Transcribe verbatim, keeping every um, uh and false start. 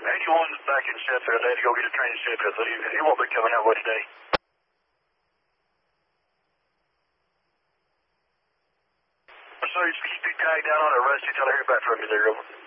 eighty-one's back in Sheffield. They had to go get a train in Sheffield, so he, he won't be coming out with today. So you keep your tag down on it, Rusty, till I hear back from you there, over.